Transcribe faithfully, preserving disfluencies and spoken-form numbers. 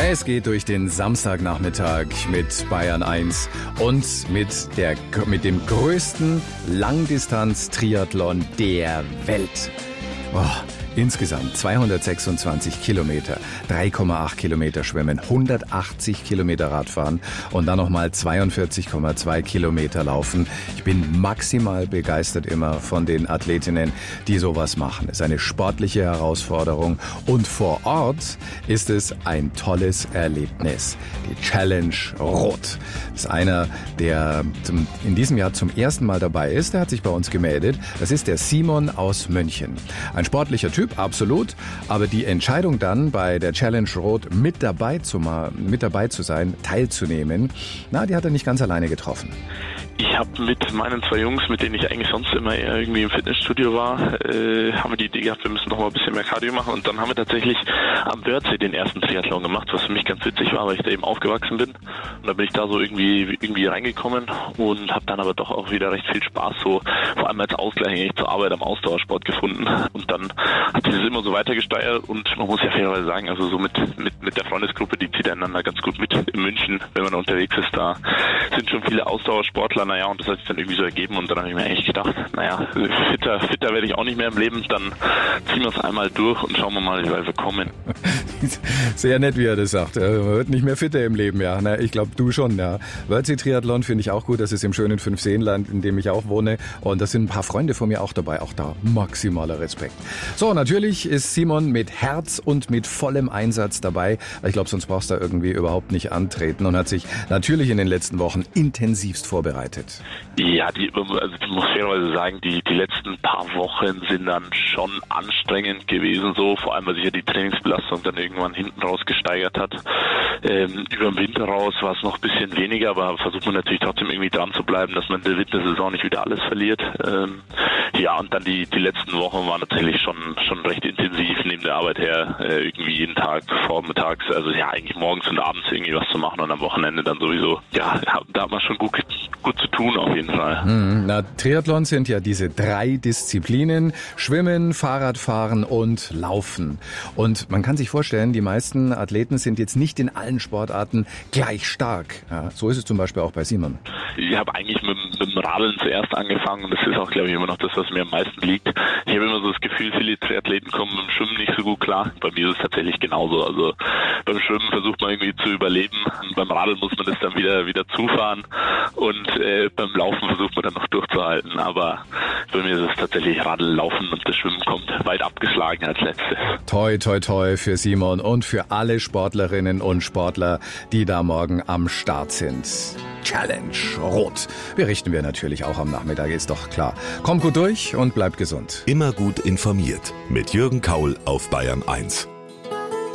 Es geht durch den Samstagnachmittag mit Bayern eins und mit, der, mit dem größten Langdistanz-Triathlon der Welt. Oh, insgesamt zweihundertsechsundzwanzig Kilometer, drei Komma acht Kilometer schwimmen, hundertachtzig Kilometer Radfahren und dann nochmal zweiundvierzig Komma zwei Kilometer laufen. Ich bin maximal begeistert immer von den Athletinnen, die sowas machen. Es ist eine sportliche Herausforderung und vor Ort ist es ein tolles Erlebnis. Die Challenge Rot. Das ist einer, der zum, in diesem Jahr zum ersten Mal dabei ist. Der hat sich bei uns gemeldet. Das ist der Simon aus München. Ein sportlicher Typ, absolut. Aber die Entscheidung dann bei der Challenge Rot mit dabei zu, mit dabei zu sein, teilzunehmen, na, die hat er nicht ganz alleine getroffen. Ich habe mit meinen zwei Jungs, mit denen ich eigentlich sonst immer eher irgendwie im Fitnessstudio war, äh, haben wir die Idee gehabt, wir müssen noch mal ein bisschen mehr Cardio machen. Und dann haben wir tatsächlich am Wörthsee den ersten Triathlon gemacht, was für mich ganz witzig war, weil ich da eben aufgewachsen bin. Und da bin ich da so irgendwie irgendwie reingekommen und habe dann aber doch auch wieder recht viel Spaß, so vor allem als Ausgleich eigentlich zur Arbeit am Ausdauersport gefunden. Und dann hat sich das immer so weiter gesteigert und man muss ja fairerweise sagen, also so mit, mit, mit der Freundesgruppe, die zieht einander ganz gut mit in München, wenn man unterwegs ist. Da sind schon viele Ausdauersportler. Naja, und das hat sich dann irgendwie so ergeben und dann habe ich mir eigentlich gedacht, naja, fitter, fitter werde ich auch nicht mehr im Leben, dann ziehen wir es einmal durch und schauen wir mal, wie weit wir kommen. Sehr nett, wie er das sagt. Man wird nicht mehr fitter im Leben, ja. Na, ich glaube, du schon, ja. Wörthsee-Triathlon finde ich auch gut, das ist im schönen Fünfseenland, in dem ich auch wohne und da sind ein paar Freunde von mir auch dabei, auch da maximaler Respekt. So, natürlich ist Simon mit Herz und mit vollem Einsatz dabei. Ich glaube, sonst brauchst du da irgendwie überhaupt nicht antreten und hat sich natürlich in den letzten Wochen intensivst vorbereitet. Ja, die, also ich muss fairerweise sagen, die, die letzten paar Wochen sind dann schon anstrengend gewesen, so, vor allem, weil sich ja die Trainingsbelastung dann irgendwann hinten raus gesteigert hat. Ähm, über den Winter raus war es noch ein bisschen weniger, aber versucht man natürlich trotzdem irgendwie dran zu bleiben, dass man in der Wintersaison nicht wieder alles verliert. Ähm, ja, und dann die, die letzten Wochen waren natürlich schon, schon recht intensiv neben der Arbeit her, äh, irgendwie jeden Tag vormittags, also ja, eigentlich morgens und abends irgendwie was zu machen und am Wochenende dann sowieso, ja, da hat man schon gut, gut zu tun auf jeden Fall. Mhm. Na, Triathlon sind ja diese drei Disziplinen, Schwimmen, Fahrradfahren und Laufen. Und man kann sich vorstellen, die meisten Athleten sind jetzt nicht in allen Sportarten gleich stark. Ja, so ist es zum Beispiel auch bei Simon. Ich habe eigentlich mit, mit dem Radeln zuerst angefangen und das ist auch, glaube ich, immer noch das, was mir am meisten liegt. Ich habe immer so das Gefühl, viele Triathleten kommen mit dem Schwimmen nicht so gut klar. Bei mir ist es tatsächlich genauso. Also beim Schwimmen versucht man irgendwie zu überleben und beim Radeln muss man das dann wieder wieder zufahren und äh, beim Laufen versucht man dann noch durchzuhalten. Aber bei mir ist es tatsächlich Radl, Laufen und das Schwimmen kommt weit abgeschlagen als letztes. Toi, toi, toi für Simon und für alle Sportlerinnen und Sportler, die da morgen am Start sind. Challenge Rot. Berichten wir natürlich auch am Nachmittag, ist doch klar. Kommt gut durch und bleibt gesund. Immer gut informiert mit Jürgen Kaul auf Bayern eins.